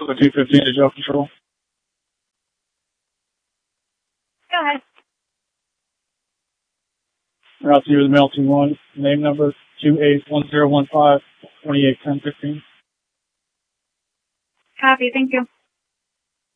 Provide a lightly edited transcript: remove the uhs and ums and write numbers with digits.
Over 215 to jail control. Go ahead. Route 2 to the mail 2-1. Name number 281015 281015. Copy. Thank you.